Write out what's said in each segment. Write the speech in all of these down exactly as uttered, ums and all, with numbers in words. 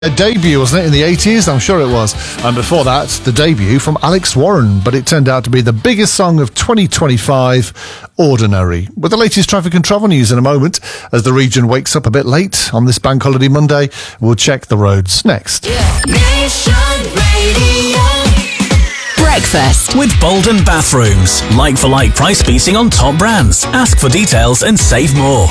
A debut, wasn't it, in the eighties? I'm sure it was. And before that, the debut from Alex Warren, but it turned out to be the biggest song of twenty twenty-five, Ordinary. With the latest traffic and travel news in a moment, as the region wakes up a bit late on this Bank Holiday Monday, we'll check the roads next. Yeah. Nation Radio. Breakfast with Bolden Bathrooms. Like-for-like price beating on top brands. Ask for details and save more.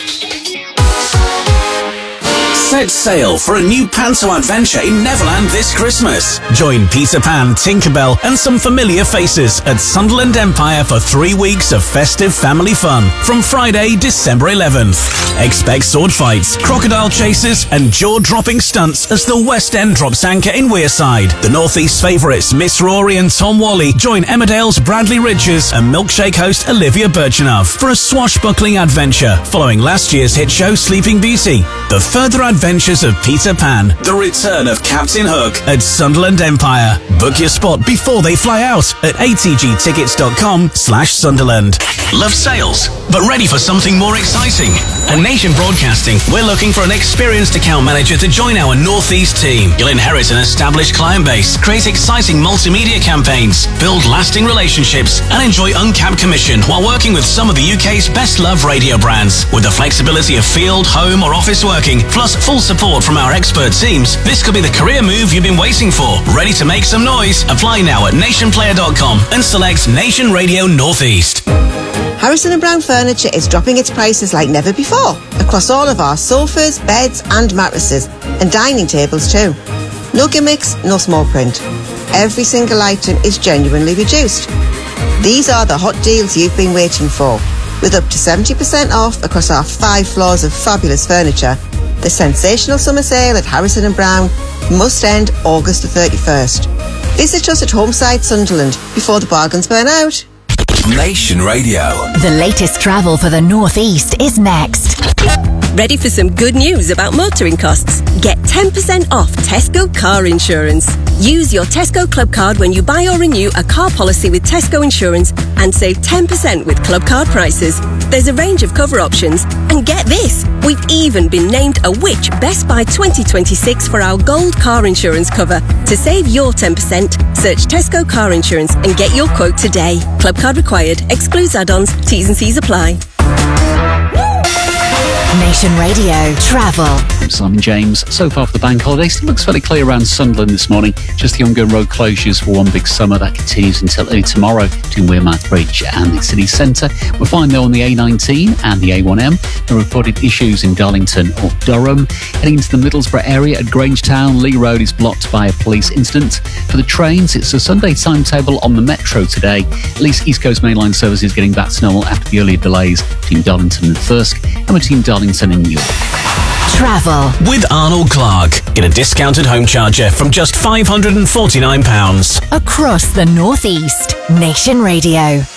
Set sail for a new Panto adventure in Neverland this Christmas. Join Peter Pan, Tinkerbell and some familiar faces at Sunderland Empire for three weeks of festive family fun from Friday, December eleventh. Expect sword fights, crocodile chases and jaw-dropping stunts as the West End drops anchor in Wearside. The North East favourites Miss Rory and Tom Wally join Emmerdale's Bradley Ridges and Milkshake host Olivia Birchinov for a swashbuckling adventure following last year's hit show Sleeping Beauty. The further adventure Adventures of Peter Pan, the return of Captain Hook at Sunderland Empire. Book your spot before they fly out at atgtickets.com slash Sunderland. Love sales, but ready for something more exciting? At Nation Broadcasting, we're looking for an experienced account manager to join our North East team. You'll inherit an established client base, create exciting multimedia campaigns, build lasting relationships, and enjoy uncapped commission while working with some of the U K's best-loved radio brands. With the flexibility of field, home, or office working, plus full support from our expert teams, this could be the career move you've been waiting for. Ready to make some noise? Apply now at nation player dot com and select Nation Radio Northeast. Harrison and Brown Furniture is dropping its prices like never before across all of our sofas, beds and mattresses, and dining tables too. No gimmicks, no small print. Every single item is genuinely reduced. These are the hot deals you've been waiting for. With up to seventy percent off across our five floors of fabulous furniture, the sensational summer sale at Harrison and Brown must end August the thirty-first. Visit us at Homeside Sunderland before the bargains burn out. Nation Radio. The latest travel for the North East is next. Ready for some good news about motoring costs? Get ten percent off Tesco car insurance. Use your Tesco Club card when you buy or renew a car policy with Tesco Insurance and save ten percent with Club card prices. There's a range of cover options. And get this, we've even been named a Which Best Buy twenty twenty-six for our gold car insurance cover. To save your ten percent, search Tesco car insurance and get your quote today. Club card required. Excludes add-ons. T's and C's apply. Nation Radio Travel. I'm Simon James. So far for the bank holiday, still looks fairly clear around Sunderland this morning. Just the ongoing road closures for One Big Summer. That continues until early tomorrow between Wearmouth Bridge and the city centre. We're fine though on the A nineteen and the A one M. There are reported issues in Darlington or Durham. Heading into the Middlesbrough area at Grangetown, Lee Road is blocked by a police incident. For the trains, it's a Sunday timetable on the Metro today. At least East Coast mainline services getting back to normal after the earlier delays between Darlington and Thirsk and between Darlington and York. Travel with Arnold Clark. Get a discounted home charger from just five hundred forty-nine pounds. across the North East. Nation Radio.